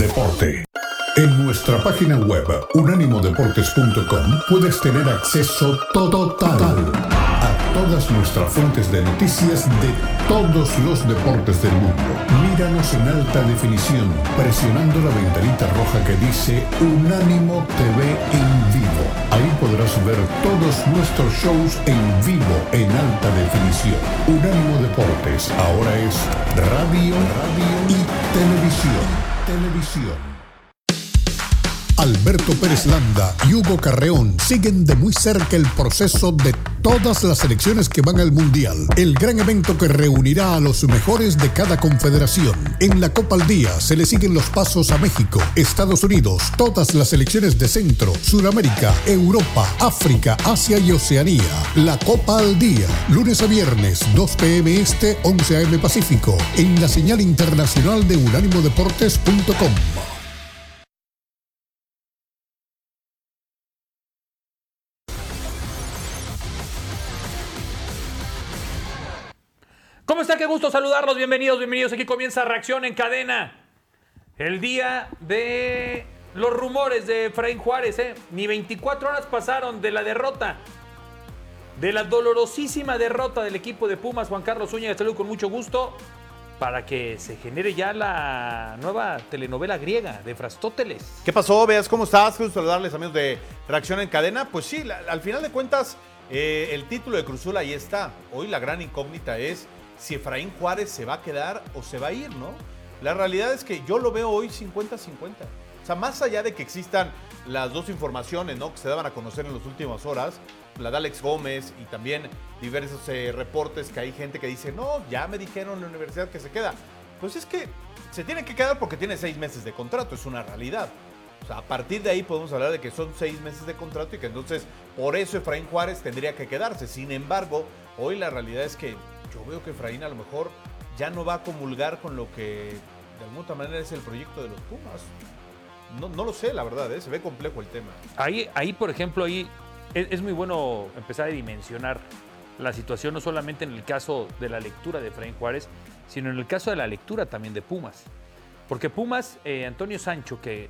deporte. En nuestra página web unánimodeportes.com puedes tener acceso total a todas nuestras fuentes de noticias de todos los deportes del mundo. Míranos en alta definición presionando la ventanita roja que dice Unánimo TV en vivo. Ahí podrás ver todos nuestros shows en vivo en alta definición. Unánimo Deportes ahora es radio y televisión. Alberto Pérez Landa y Hugo Carreón siguen de muy cerca el proceso de todas las selecciones que van al Mundial, el gran evento que reunirá a los mejores de cada confederación. En la Copa al Día se le siguen los pasos a México, Estados Unidos, todas las selecciones de Centro, Sudamérica, Europa, África, Asia y Oceanía. La Copa al Día, lunes a viernes, 2 p.m. Este, 11 a.m. Pacífico, en la señal internacional de unánimodeportes.com. ¿Cómo está? Qué gusto saludarlos. Bienvenidos. Aquí comienza Reacción en Cadena. El día de los rumores de Efraín Juárez. Ni 24 horas pasaron de la derrota. De la dolorosísima derrota del equipo de Pumas. Juan Carlos Zúñiga, saludo con mucho gusto. Para que se genere ya la nueva telenovela griega de Frastóteles. ¿Qué pasó, Beas? ¿Cómo estás? Quiero saludarles, amigos de Reacción en Cadena. Pues sí, al final de cuentas, el título de Cruz Azul ahí está. Hoy la gran incógnita es si Efraín Juárez se va a quedar o se va a ir, ¿no? La realidad es que yo lo veo hoy 50-50. O sea, más allá de que existan las dos informaciones, ¿no?, que se daban a conocer en las últimas horas, la de Alex Gómez y también diversos reportes que hay gente que dice, no, ya me dijeron en la universidad que se queda. Pues es que se tiene que quedar porque tiene 6 meses de contrato, es una realidad. O sea, a partir de ahí podemos hablar de que son 6 meses de contrato y que entonces por eso Efraín Juárez tendría que quedarse. Sin embargo, hoy la realidad es que yo veo que Efraín a lo mejor ya no va a comulgar con lo que de alguna manera es el proyecto de los Pumas. No lo sé, la verdad, se ve complejo el tema. Ahí por ejemplo, es muy bueno empezar a dimensionar la situación, no solamente en el caso de la lectura de Efraín Juárez, sino en el caso de la lectura también de Pumas. Porque Pumas, Antonio Sancho, que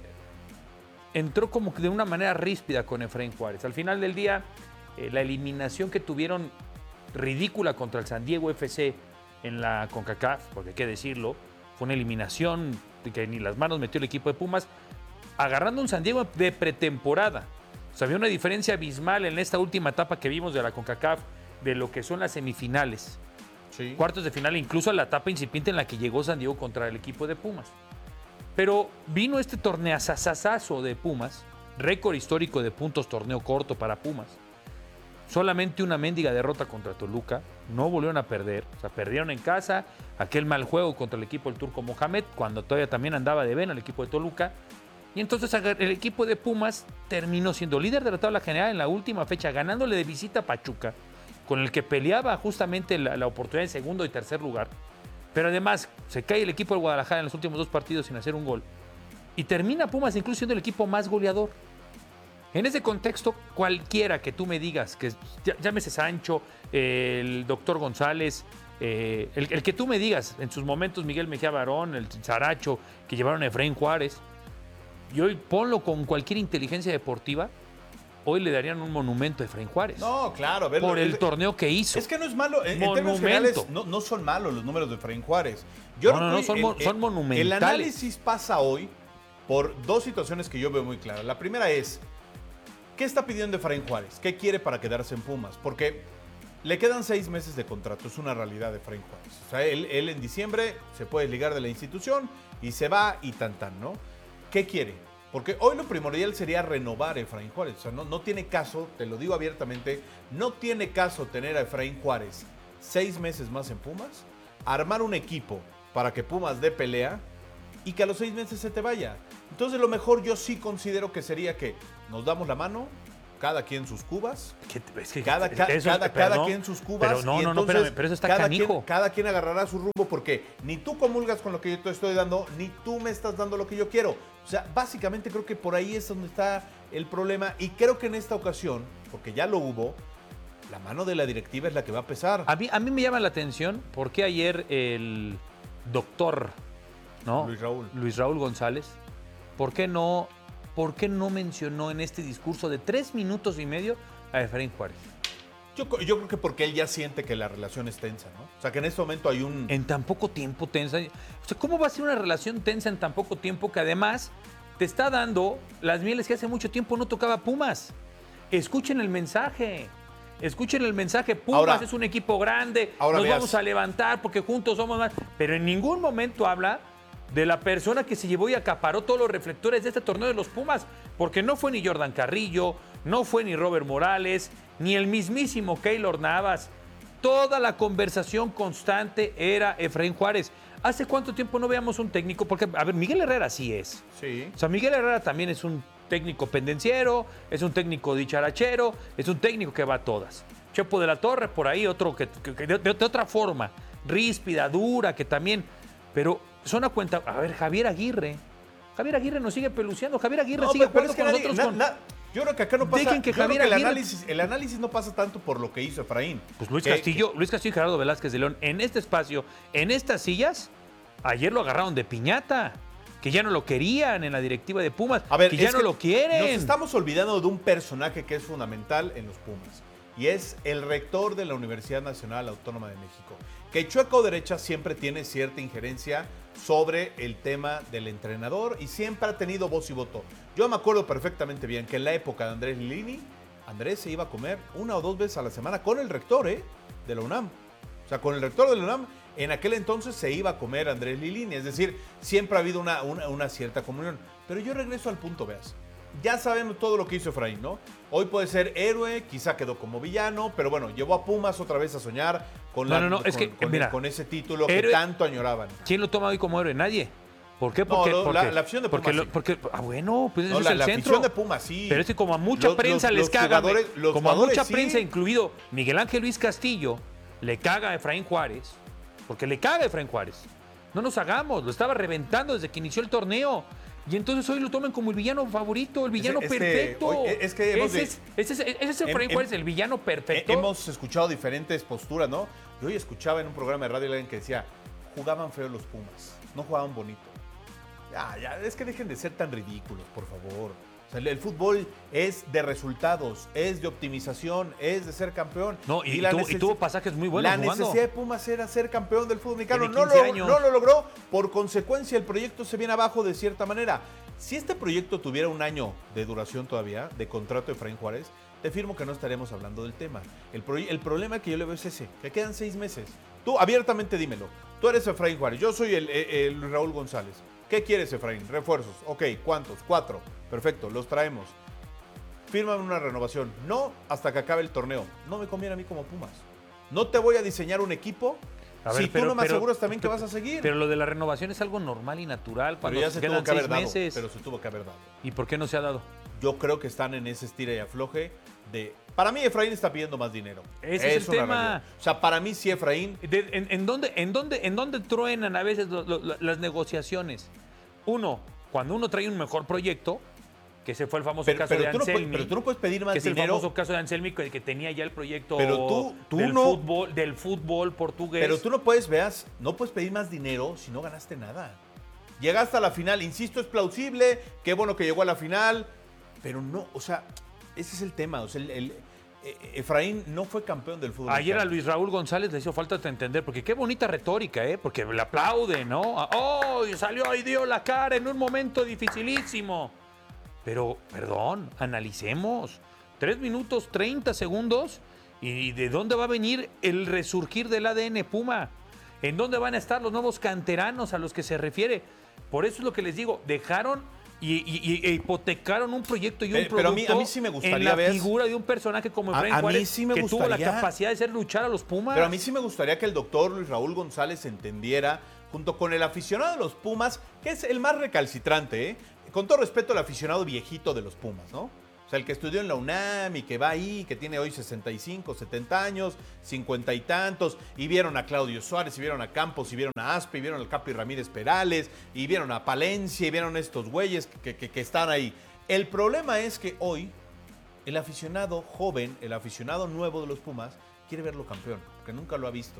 entró como de una manera ríspida con Efraín Juárez. Al final del día, la eliminación que tuvieron ridícula contra el San Diego FC en la CONCACAF, porque hay que decirlo, fue una eliminación que ni las manos metió el equipo de Pumas, agarrando un San Diego de pretemporada. O sea, había una diferencia abismal en esta última etapa que vimos de la CONCACAF, de lo que son las semifinales, sí, cuartos de final, incluso la etapa incipiente en la que llegó San Diego contra el equipo de Pumas. Pero vino este torneazazazazo de Pumas, récord histórico de puntos, torneo corto para Pumas. Solamente una mendiga derrota contra Toluca, no volvieron a perder, o sea, perdieron en casa, aquel mal juego contra el equipo del Turco Mohamed, cuando todavía también andaba de vena el equipo de Toluca, y entonces el equipo de Pumas terminó siendo líder de la tabla general en la última fecha, ganándole de visita a Pachuca, con el que peleaba justamente la oportunidad de segundo y tercer lugar, pero además se cae el equipo del Guadalajara en los últimos 2 partidos sin hacer un gol, y termina Pumas incluso siendo el equipo más goleador. En ese contexto, cualquiera que tú me digas, que llámese Sancho, el doctor González, el que tú me digas, en sus momentos Miguel Mejía Barón, el Saracho, que llevaron a Efraín Juárez, y hoy ponlo con cualquier inteligencia deportiva, hoy le darían un monumento a Efraín Juárez. No, claro. Verlo, por el torneo que hizo. Es que no es malo. En términos generales, no son malos los números de Efraín Juárez. Son monumentales. El análisis pasa hoy por 2 situaciones que yo veo muy claras. La primera es, ¿qué está pidiendo Efraín Juárez? ¿Qué quiere para quedarse en Pumas? Porque le quedan 6 meses de contrato, es una realidad de Efraín Juárez. O sea, él en diciembre se puede desligar de la institución y se va y tan, ¿no? ¿Qué quiere? Porque hoy lo primordial sería renovar a Efraín Juárez. O sea, no tiene caso, te lo digo abiertamente, no tiene caso tener a Efraín Juárez 6 meses más en Pumas, armar un equipo para que Pumas dé pelea y que a los 6 meses se te vaya. Entonces lo mejor yo sí considero que sería que nos damos la mano, cada quien sus cubas, cada quien sus cubas. Pero pero eso está canijo. Cada quien agarrará su rumbo porque ni tú comulgas con lo que yo te estoy dando, ni tú me estás dando lo que yo quiero. O sea, básicamente creo que por ahí es donde está el problema y creo que en esta ocasión, porque ya lo hubo, la mano de la directiva es la que va a pesar. A mí me llama la atención porque ayer el doctor, ¿no?, Luis Raúl González ¿por qué no mencionó en este discurso de 3 minutos y medio a Efraín Juárez? Yo creo que porque él ya siente que la relación es tensa, ¿no? O sea, que en este momento hay un... En tan poco tiempo tensa. O sea, ¿cómo va a ser una relación tensa en tan poco tiempo que además te está dando las mieles que hace mucho tiempo no tocaba Pumas? Escuchen el mensaje. Pumas ahora, es un equipo grande, nos vamos a levantar porque juntos somos más. Pero en ningún momento habla de la persona que se llevó y acaparó todos los reflectores de este torneo de los Pumas, porque no fue ni Jordan Carrillo, no fue ni Robert Morales, ni el mismísimo Keylor Navas. Toda la conversación constante era Efraín Juárez. ¿Hace cuánto tiempo no veamos un técnico? Porque, a ver, Miguel Herrera sí es. Sí. O sea, Miguel Herrera también es un técnico pendenciero, es un técnico dicharachero, es un técnico que va a todas. Chepo de la Torre, por ahí, otro que de otra forma, ríspida, dura, que también... Pero son a cuenta... A ver, Javier Aguirre nos sigue peluceando. Javier Aguirre sigue jugando con nosotros. Yo creo que acá no pasa... Dejen que Javier Aguirre... el análisis no pasa tanto por lo que hizo Efraín. Pues Luis Castillo y Gerardo Velázquez de León, en este espacio, en estas sillas, ayer lo agarraron de piñata. Que ya no lo querían en la directiva de Pumas. A ver, que ya no lo quieren. Nos estamos olvidando de un personaje que es fundamental en los Pumas. Y es el rector de la Universidad Nacional Autónoma de México. Que chueca o derecha siempre tiene cierta injerencia sobre el tema del entrenador y siempre ha tenido voz y voto. Yo me acuerdo perfectamente bien que en la época de Andrés Lilini, Andrés se iba a comer 1 o 2 veces a la semana con el rector de la UNAM. O sea, con el rector de la UNAM, en aquel entonces se iba a comer Andrés Lilini. Es decir, siempre ha habido una cierta comunión. Pero yo regreso al punto, veas. Ya sabemos todo lo que hizo Efraín, ¿no? Hoy puede ser héroe, quizá quedó como villano, pero bueno, llevó a Pumas otra vez a soñar con, con ese título héroe, que tanto añoraban. ¿Quién lo toma hoy como héroe? Nadie. ¿Por qué? Porque la afición de Pumas. Bueno, pues ese es el centro. La afición de Pumas, sí. Pero es que como a mucha prensa les caga, como a mucha prensa, incluido Miguel Ángel Luis Castillo, le caga a Efraín Juárez, porque le caga a Efraín Juárez. No nos hagamos, lo estaba reventando desde que inició el torneo. Y entonces hoy lo toman como el villano favorito, el villano perfecto. Ese es Efraín Juárez, el villano perfecto. Hemos escuchado diferentes posturas, ¿no? Yo hoy escuchaba en un programa de radio alguien que decía, jugaban feo los Pumas, no jugaban bonito. Ya, es que dejen de ser tan ridículos, por favor. O sea, el fútbol es de resultados, es de optimización, es de ser campeón. No, y tuvo pasajes muy buenos jugando. La necesidad de Pumas era ser campeón del fútbol mexicano. No lo logró. Por consecuencia, el proyecto se viene abajo de cierta manera. Si este proyecto tuviera 1 año de duración todavía, de contrato de Efraín Juárez, te firmo que no estaremos hablando del tema. El problema que yo le veo es ese, que quedan 6 meses. Tú abiertamente dímelo. Tú eres Efraín Juárez, yo soy el Raúl González. ¿Qué quieres, Efraín? Refuerzos. Ok, ¿cuántos? 4. Perfecto, los traemos. Fírmame una renovación. No, hasta que acabe el torneo. No me conviene a mí como Pumas. No te voy a diseñar un equipo si tú no me aseguras también que vas a seguir. Pero lo de la renovación es algo normal y natural cuando pero ya se quedan tuvo que 6 haber meses. Pero se tuvo que haber dado. ¿Y por qué no se ha dado? Yo creo que están en ese estira y afloje de... Para mí Efraín está pidiendo más dinero. Ese es el tema. Realidad. O sea, para mí sí Efraín... ¿En dónde truenan a veces las negociaciones? Cuando uno trae un mejor proyecto, que ese fue el famoso caso de Anselmi. Pero tú no puedes pedir más dinero. Que es el famoso caso de Anselmi, que tenía ya el proyecto del fútbol portugués. Pero tú no puedes pedir más dinero si no ganaste nada. Llegaste a la final, insisto, es plausible, qué bueno que llegó a la final, pero no, o sea, ese es el tema. O sea, Efraín no fue campeón del fútbol. Ayer a Luis Raúl González le hizo falta entender, porque qué bonita retórica, porque le aplaude, ¿no? ¡Oh! Salió y dio la cara en un momento dificilísimo. Pero, perdón, analicemos. 3 minutos, 30 segundos. ¿Y de dónde va a venir el resurgir del ADN Puma? ¿En dónde van a estar los nuevos canteranos a los que se refiere? Por eso es lo que les digo, dejaron y hipotecaron un proyecto y un producto pero a mí sí me gustaría en la figura de un personaje como Efraín Juárez, que tuvo la capacidad de hacer luchar a los Pumas. Pero a mí sí me gustaría que el doctor Luis Raúl González entendiera, junto con el aficionado de los Pumas, que es el más recalcitrante, con todo respeto al aficionado viejito de los Pumas, ¿no? O sea, el que estudió en la UNAM y que va ahí, que tiene hoy 65, 70 años, 50 y tantos, y vieron a Claudio Suárez, y vieron a Campos, y vieron a Aspe, y vieron al Capi Ramírez Perales, y vieron a Palencia, y vieron a estos güeyes que están ahí. El problema es que hoy el aficionado joven, el aficionado nuevo de los Pumas, quiere verlo campeón, porque nunca lo ha visto.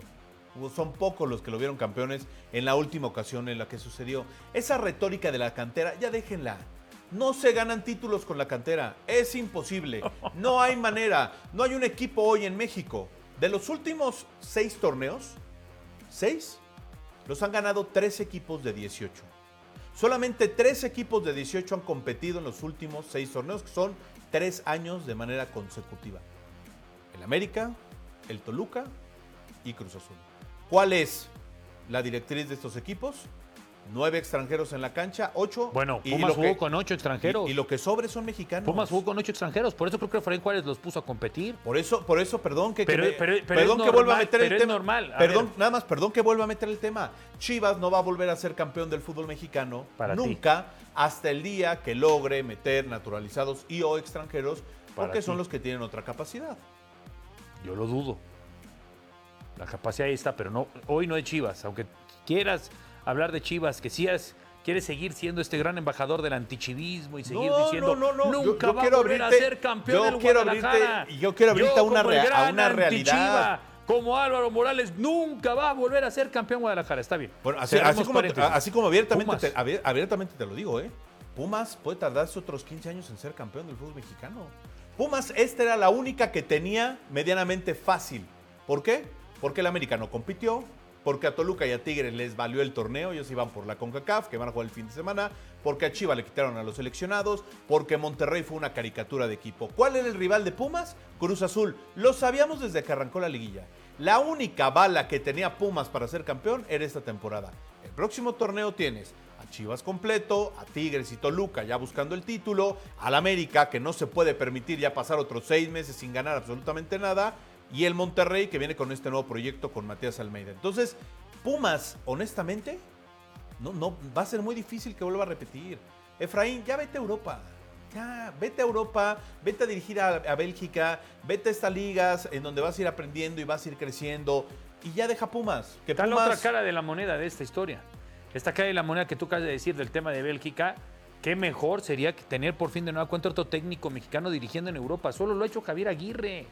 Son pocos los que lo vieron campeones en la última ocasión en la que sucedió. Esa retórica de la cantera, ya déjenla. No se ganan títulos con la cantera. Es imposible. No hay manera. No hay un equipo hoy en México. De los últimos 6 torneos, 6 los han ganado 3 equipos de 18. Solamente 3 equipos de 18 han competido en los últimos 6 torneos, que son 3 años de manera consecutiva. El América, el Toluca y Cruz Azul. ¿Cuál es la directriz de estos equipos? 9 extranjeros en la cancha, 8. Bueno, Pumas jugó con 8 extranjeros. Y lo que sobre son mexicanos. Pumas jugó con 8 extranjeros, por eso creo que Efraín Juárez los puso a competir. Por eso, perdón que normal, vuelva a meter el tema. Es normal. Perdón que vuelva a meter el tema. Chivas no va a volver a ser campeón del fútbol mexicano nunca hasta el día que logre meter naturalizados y o extranjeros, porque son los que tienen otra capacidad. Yo lo dudo. La capacidad ahí está, pero no, hoy no es Chivas. Aunque quieras hablar de Chivas, que sí quieres seguir siendo este gran embajador del antichivismo y seguir diciendo nunca va a volver a ser campeón del Guadalajara. Yo quiero abrirte a una realidad. Como Álvaro Morales nunca va a volver a ser campeón Guadalajara. Está bien. Bueno, así como abiertamente te lo digo, Pumas puede tardarse otros 15 años en ser campeón del fútbol mexicano. Pumas, esta era la única que tenía medianamente fácil. ¿Por qué? Porque el América no compitió, porque a Toluca y a Tigres les valió el torneo, ellos iban por la CONCACAF, que van a jugar el fin de semana, porque a Chivas le quitaron a los seleccionados, porque Monterrey fue una caricatura de equipo. ¿Cuál era el rival de Pumas? Cruz Azul. Lo sabíamos desde que arrancó la liguilla. La única bala que tenía Pumas para ser campeón era esta temporada. El próximo torneo tienes a Chivas completo, a Tigres y Toluca ya buscando el título, al América, que no se puede permitir ya pasar otros 6 meses sin ganar absolutamente nada, y el Monterrey, que viene con este nuevo proyecto con Matías Almeida. Entonces, Pumas, honestamente, no va a ser muy difícil que vuelva a repetir. Efraín, ya vete a Europa. Ya, vete a Europa, vete a dirigir a Bélgica, vete a estas ligas en donde vas a ir aprendiendo y vas a ir creciendo. Y ya deja Pumas. Está la otra cara de la moneda de esta historia. Esta cara de la moneda que tú acabas de decir del tema de Bélgica, qué mejor sería que tener por fin de nueva cuenta otro técnico mexicano dirigiendo en Europa. Solo lo ha hecho Javier Aguirre.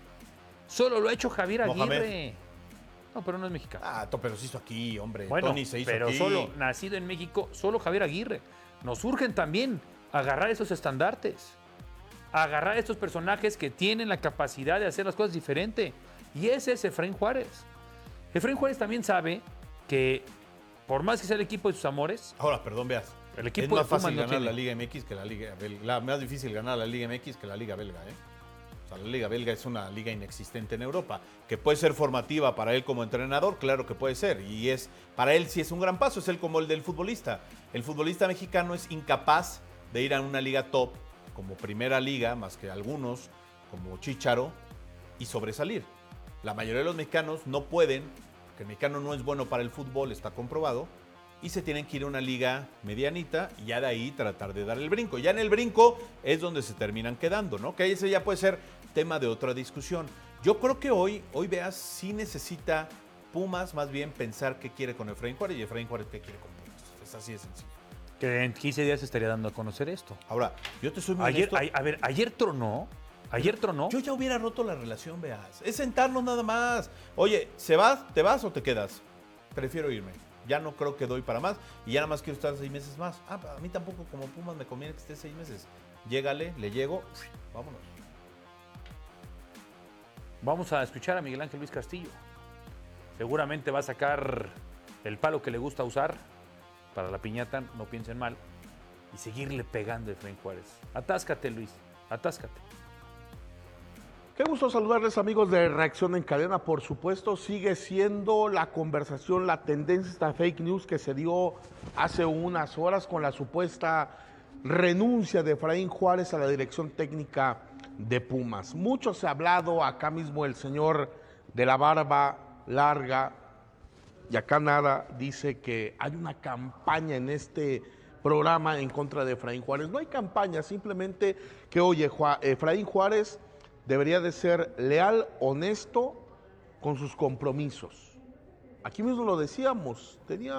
Mohamed. No, pero no es mexicano. Pero se hizo aquí, hombre. Bueno, Tony se hizo pero aquí. solo nacido en México, solo Javier Aguirre. Nos urgen también agarrar esos estandartes, agarrar estos personajes que tienen la capacidad de hacer las cosas diferente. Y ese es Efraín Juárez. Efraín Juárez también sabe que, por más que sea el equipo de sus amores... Ahora, perdón, veas. El equipo es más de Pumas fácil no ganar tiene. la Liga MX que la Liga Belga. Más difícil ganar la Liga MX que la Liga Belga, O sea, la Liga Belga es una liga inexistente en Europa, que puede ser formativa para él como entrenador, claro que puede ser, y para él sí es un gran paso, es él como el del futbolista. El futbolista mexicano es incapaz de ir a una liga top, como primera liga, más que algunos, como Chícharo, y sobresalir. La mayoría de los mexicanos no pueden, porque el mexicano no es bueno para el fútbol, está comprobado, y se tienen que ir a una liga medianita y ya de ahí tratar de dar el brinco. Ya en el brinco es donde se terminan quedando, ¿no? Que ese ya puede ser tema de otra discusión. Yo creo que hoy Veas sí necesita Pumas más bien pensar qué quiere con Efraín Juárez y Efraín Juárez qué quiere con Pumas. Es así de sencillo. Que en 15 días se estaría dando a conocer esto. Ahora, yo te soy muy honesto. Ayer tronó. Yo ya hubiera roto la relación, Veas. Es sentarnos nada más. Oye, ¿te vas o te quedas? Prefiero irme. Ya no creo que doy para más y ya nada más quiero estar 6 meses más. A mí tampoco como Pumas me conviene que esté 6 meses. Llégale, le llego, vámonos. Vamos a escuchar a Miguel Ángel Luis Castillo. Seguramente va a sacar el palo que le gusta usar para la piñata, no piensen mal, y seguirle pegando a Efraín Juárez. Atáscate, Luis, atáscate. Qué gusto saludarles, amigos de Reacción en Cadena. Por supuesto, sigue siendo la conversación, la tendencia, esta fake news que se dio hace unas horas con la supuesta renuncia de Efraín Juárez a la dirección técnica de Pumas. Mucho se ha hablado, acá mismo el señor de la barba larga, y acá nada, dice que hay una campaña en este programa en contra de Efraín Juárez. No hay campaña, simplemente que, oye, Efraín Juárez debería de ser leal, honesto con sus compromisos. Aquí mismo lo decíamos, tenía